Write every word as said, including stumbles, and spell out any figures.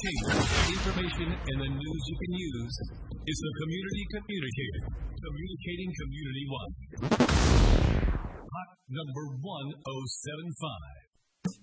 entertainment, information, and the news you can use is the Community Communicator, communicating community-wide. Hot number one oh seven five.